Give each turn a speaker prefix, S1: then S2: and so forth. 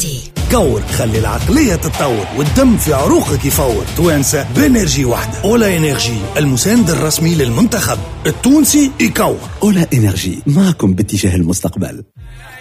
S1: توانسي.
S2: كور، خلي العقلية تتطور والدم في عروقك يفور. توانسة بانرجي واحدة. أولا إنرجي، المساند الرسمي للمنتخب التونسي. يكور.
S3: أولا إنرجي، معكم باتجاه المستقبل.